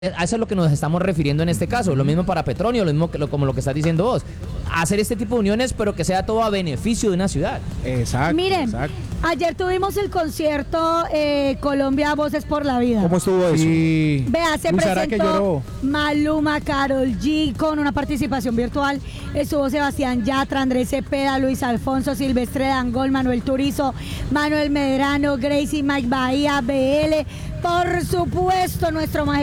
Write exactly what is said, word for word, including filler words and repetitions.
A eso es lo que nos estamos refiriendo en este caso. Lo mismo para Petronio, lo mismo que lo, como lo que estás diciendo vos. Hacer este tipo de uniones, pero que sea todo a beneficio de una ciudad. Exacto. Miren, exacto. ayer tuvimos el concierto eh, Colombia Voces por la Vida. ¿Cómo estuvo eso? Sí. Vea, se Luis Ara que lloró. presentó Maluma, Karol G con una participación virtual. Estuvo Sebastián Yatra, Andrés Cepeda, Luis Alfonso, Silvestre Dangond, Manuel Turizo, Manuel Medrano, Gracie, Mike Bahía, B L. Por supuesto, nuestro maestro